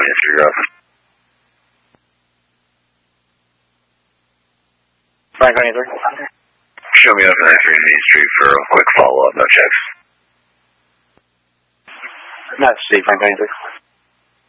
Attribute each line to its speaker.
Speaker 1: history, you're open.
Speaker 2: Frank 23.
Speaker 1: Show me open history and history for a quick follow-up, no checks.
Speaker 2: That's Steve, Frank 23.